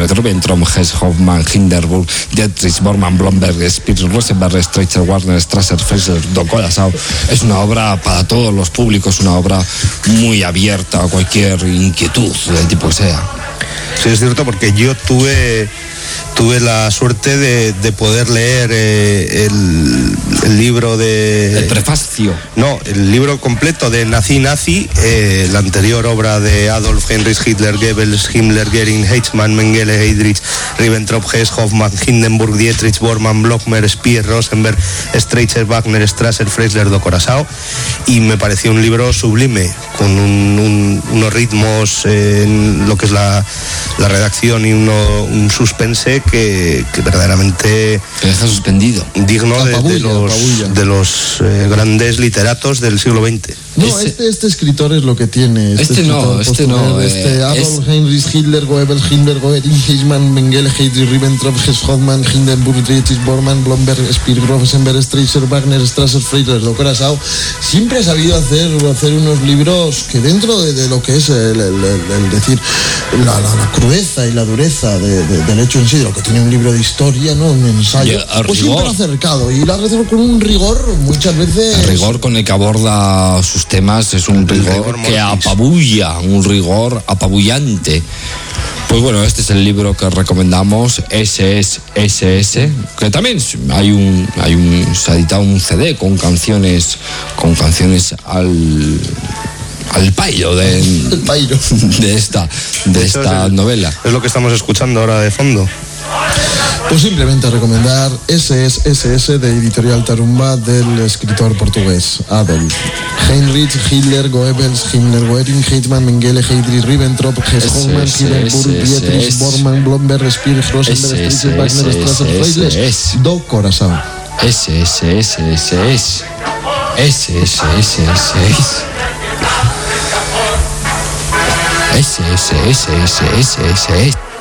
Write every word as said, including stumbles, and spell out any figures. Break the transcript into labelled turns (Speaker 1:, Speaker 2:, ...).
Speaker 1: Alfred Ribbentrop, Hess Hoffmann, Hindenburg, Dietrich, Bormann, Blomberg, Spears, Rosenberg, Streicher, Warner, Strasser, Freisler, Do Corazao. Es una obra para todos los públicos, una obra muy abierta a cualquier inquietud del tipo que sea.
Speaker 2: Sí, es cierto, porque yo tuve tuve la suerte de, de poder leer eh, el, el libro de...
Speaker 1: El prefacio.
Speaker 2: No, el libro completo de Nazi Nazi, eh, la anterior obra de Adolf Heinrich Hitler, Goebbels, Himmler, Göring, Eichmann, Mengele, Heydrich, Ribbentrop, Hess, Hoffmann, Hindenburg, Dietrich, Bormann, Blockmer, Speer, Rosenberg, Streicher, Wagner, Strasser, Freisler, Do Corazao, y me pareció un libro sublime, con un, un, unos ritmos eh, en lo que es la, la redacción y uno, un suspense que, que verdaderamente
Speaker 1: que deja suspendido,
Speaker 2: digno de, de los, de los eh, grandes literatos del siglo veinte.
Speaker 3: No, ese, este, este escritor es lo que tiene.
Speaker 1: Este, este no, este no.
Speaker 3: Este
Speaker 1: eh,
Speaker 3: Adolf
Speaker 1: es...
Speaker 3: Heinrich Hitler, Goebbels, Himmler, Göring, Eichmann, Mengele, Heydrich, Ribbentrop, Hess, Hoffmann, Hindenburg, Dietrich, Bormann, Blomberg, Speer, Rosenberg, Streicher, Wagner, Strasser, Freisler, Do Corazao. Siempre ha sabido hacer, hacer unos libros que dentro de, de lo que es el, el, el, el decir la, la, la crudeza y la dureza de, de, del hecho en sí, de lo que tiene un libro de historia, ¿no? Un ensayo,
Speaker 1: yeah,
Speaker 3: pues siempre lo ha acercado y lo ha acercado con un rigor muchas veces.
Speaker 1: El rigor con el que aborda sus temas es un rigor, rigor que apabulla, un rigor apabullante. Pues bueno, este es el libro que recomendamos, ese es ese ese, que también hay un, hay un, se ha editado un C D con canciones, con canciones al al pairo de,
Speaker 3: el pairo.
Speaker 1: de esta, de esta
Speaker 2: es,
Speaker 1: novela.
Speaker 2: Es lo que estamos escuchando ahora de fondo.
Speaker 3: Pues simplemente recomendar ese es ese ese de Editorial Tarumba del escritor portugués Adolf Heinrich Hitler, Goebbels, Himmler, Göring, Eichmann, Mengele, Heydrich, Ribbentrop, Hess, Hoffmann, Hindenburg, Dietrich, Bormann, Blomberg, Speer, Rosenberg, Streicher, Wagner, Strasser, Freisler, Do Corazao.
Speaker 1: Ese, ese, ese, ese es. Ese, ese, ese, ese es. Ese, ese, ese, ese, ese, ese es.